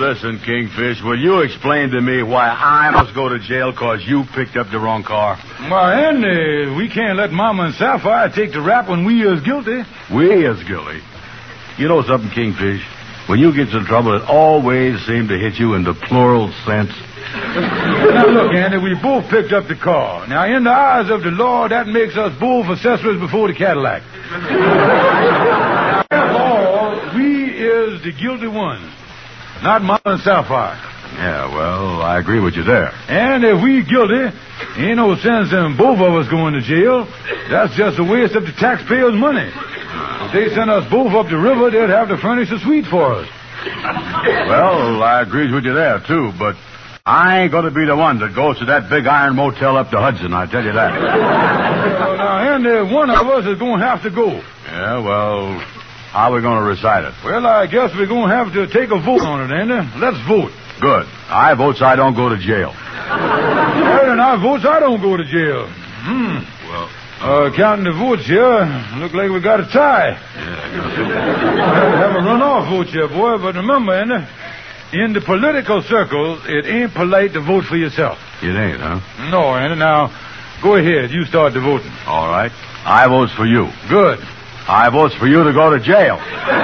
Listen, Kingfish, will you explain to me why I must go to jail because you picked up the wrong car? Well, Andy, we can't let Mama and Sapphire take the rap when we is guilty. We is guilty. You know something, Kingfish? When you get in trouble, it always seems to hit you in the plural sense. Now, look, Andy, we both picked up the car. Now, in the eyes of the law, that makes us both accessories before the Cadillac. Therefore, we is the guilty ones, not Mama and Sapphire. Yeah, well, I agree with you there. And if we guilty, ain't no sense in both of us going to jail. That's just a waste of the taxpayers' money. If they send us both up the river, they'd have to furnish a suite for us. Well, I agree with you there, too, but I ain't going to be the one that goes to that big iron motel up the Hudson, I tell you that. Well, now, Andy, one of us is going to have to go. Yeah, well, how are we going to recite it? Well, I guess we're going to have to take a vote on it, Andy. Let's vote. Good. I vote so I don't go to jail. Well, and I vote so I don't go to jail. Well, counting the votes here, look like we got a tie. Yeah. Have a runoff vote here, boy, but remember, Andy, in the political circles, it ain't polite to vote for yourself. It ain't, huh? No, Andy. Now, go ahead. You start the voting. All right. I votes for you. Good. I votes for you to go to jail.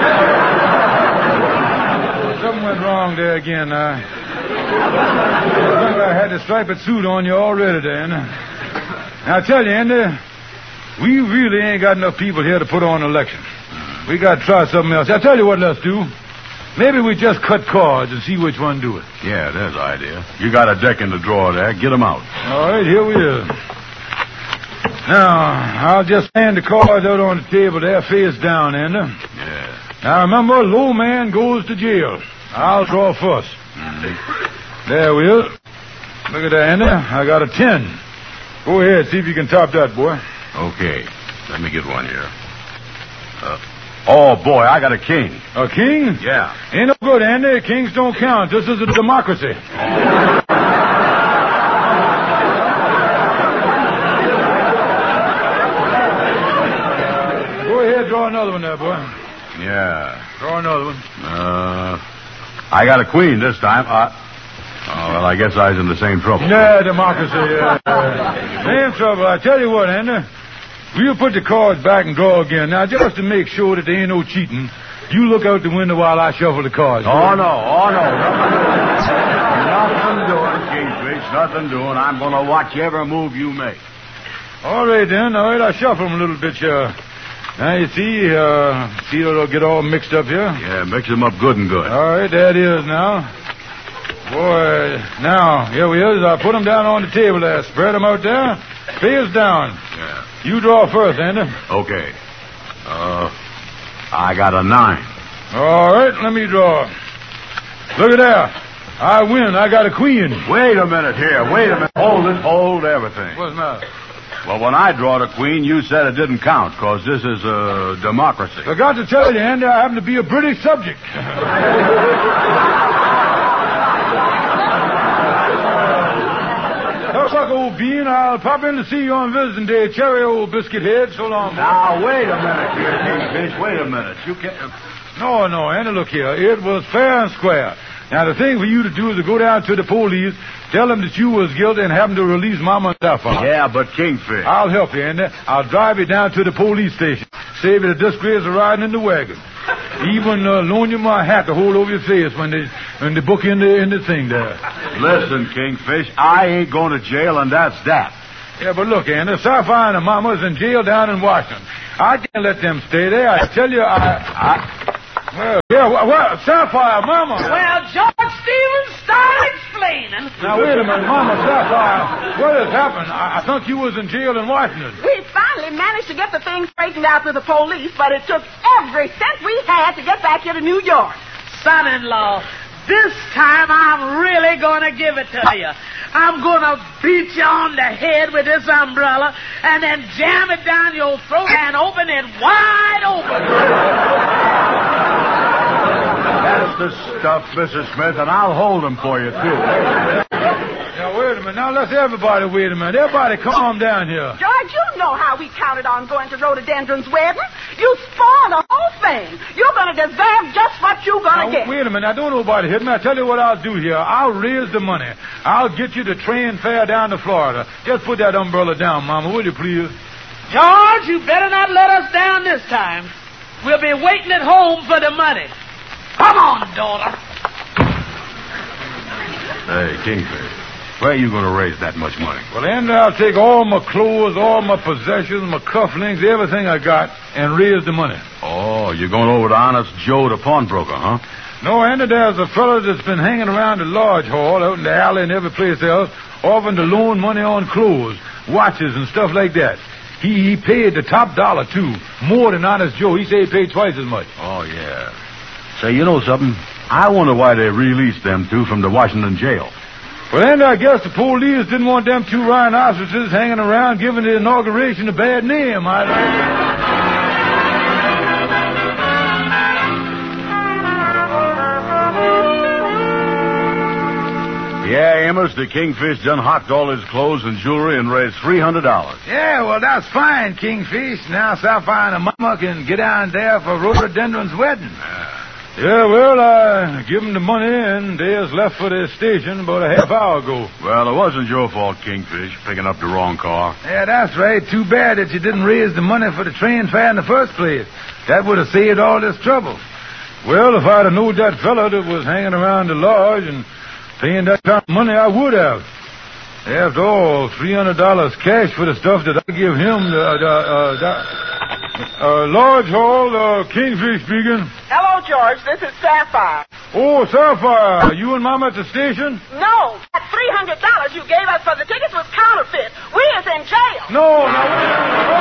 Something went wrong there again. I think I had the striped suit on you already, Dan. Now, I tell you, Andy, we really ain't got enough people here to put on an election. We got to try something else. I tell you what let's do. Maybe we just cut cards and see which one do it. Yeah, there's an idea. You got a deck in the drawer there. Get 'em out. All right, here we is. Now, I'll just stand the cards out on the table there, face down, Andy. Yeah. Now, remember, low man goes to jail. I'll draw first. Mm-hmm. There we is. Look at that, Andy. I got a 10. Go ahead, see if you can top that, boy. Okay. Let me get one here. Oh, boy, I got a king. A king? Yeah. Ain't no good, Andy. Kings don't count. This is a democracy. Go ahead, draw another one there, boy. Yeah. Draw another one. I got a queen this time. Well, I guess I was in the same trouble. Yeah, democracy, yeah. Same trouble. I tell you what, Andy. We'll put the cards back and draw again. Now, just to make sure that there ain't no cheating, you look out the window while I shuffle the cards. Oh, no. Nothing doing, Kingfish. Nothing doing. I'm going to watch every move you make. All right, then. All right, I'll shuffle them a little bit here. Now, you see it'll get all mixed up here? Yeah, mix them up good and good. All right, there it is now. Boy, now, here we is. I'll put them down on the table there. Spread them out there. Face down. Yeah. You draw first, Andy. Okay. I got a 9. All right, let me draw. Look at that. I win. I got a queen. Wait a minute here. Wait a minute. Hold it. Hold everything. What's the matter? Well, when I drawed a queen, you said it didn't count because this is a democracy. I got to tell you, Andy, I happen to be a British subject. Looks like old bean. I'll pop in to see you on visiting day. Cherry, old biscuit head. So long. Now, wait a minute here, Kingfish. Wait a minute. You can't... No, Andy, look here. It was fair and square. Now, the thing for you to do is to go down to the police, tell them that you was guilty, and have them to release Mama and Sapphire. Yeah, but Kingfish... I'll help you, Andy. I'll drive you down to the police station. Save you the disgrace of riding in the wagon. Even loan you my hat to hold over your face when they book in the thing there. Listen, Kingfish, I ain't going to jail, and that's that. Yeah, but look, Andy, Sapphire and the Mama's in jail down in Washington. I can't let them stay there. I tell you, Well, Sapphire, Mama. Well, George Stevens, start explaining. Now, wait a minute, Mama, Sapphire, what has happened? I thought you was in jail in Washington. We finally managed to get the thing straightened out with the police, but it took every cent we had to get back here to New York. Son-in-law, this time I'm really going to give it to you. I'm going to beat you on the head with this umbrella and then jam it down your throat and open it wide open. That's the stuff, Mrs. Smith, and I'll hold them for you, too. Now, wait a minute. Now, let's everybody wait a minute. Everybody calm down here. George, you know how we counted on going to Rhododendron's wedding. You spoiled the whole thing. You're going to deserve just what you're going to get. Wait a minute. Now, don't nobody hit me. I tell you what I'll do here. I'll raise the money. I'll get you the train fare down to Florida. Just put that umbrella down, Mama, will you, please? George, you better not let us down this time. We'll be waiting at home for the money. Come on, daughter. Hey, Kingfish, where are you going to raise that much money? Well, Andy, I'll take all my clothes, all my possessions, my cufflinks, everything I got, and raise the money. Oh, you're going over to Honest Joe, the pawnbroker, huh? No, Andy, there's a fellow that's been hanging around the lodge hall, out in the alley and every place else, offering to loan money on clothes, watches, and stuff like that. He paid the top dollar, too. More than Honest Joe. He said he paid twice as much. Oh, yeah. Say, you know something? I wonder why they released them two from the Washington jail. Well, Andy, I guess the police didn't want them two rhinoceroses hanging around giving the inauguration a bad name. Yeah, Amos, the Kingfish done hocked all his clothes and jewelry and raised $300. Yeah, well, that's fine, Kingfish. Now Sapphire and Mama can get down there for Rhododendron's wedding. Yeah, well, I give them the money, and they was left for their station about a half hour ago. Well, it wasn't your fault, Kingfish, picking up the wrong car. Yeah, that's right. Too bad that you didn't raise the money for the train fare in the first place. That would have saved all this trouble. Well, if I'd have known that fella that was hanging around the lodge and paying that kind of money, I would have. After all, $300 cash for the stuff that I give him, Lodge Hall, Kingfish speaking. Hello, George. This is Sapphire. Oh, Sapphire, you and Mama at the station? No, that $300 you gave us for the tickets was counterfeit. We is in jail. No,